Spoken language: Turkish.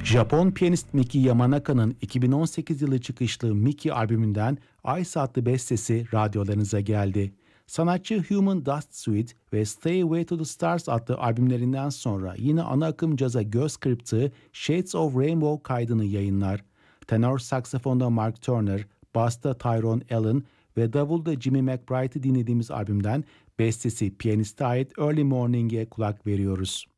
Japon piyanist Miki Yamanaka'nın 2018 yılı çıkışlı Mickey albümünden Ice adlı bestesi radyolarınıza geldi. Sanatçı Human Dust Suite ve Stay Away to the Stars adlı albümlerinden sonra yine ana akım caza göz kırptığı Shades of Rainbow kaydını yayınlar. Tenor saksafonda Mark Turner, basta Tyrone Allen ve davulda Jimmy McBride'ı dinlediğimiz albümden bestesi piyaniste ait Early Morning'e kulak veriyoruz.